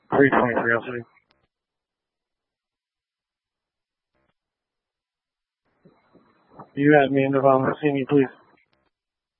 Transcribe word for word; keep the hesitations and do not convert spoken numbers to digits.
three twenty-three, I'll see. You got me in the phone. See me, please.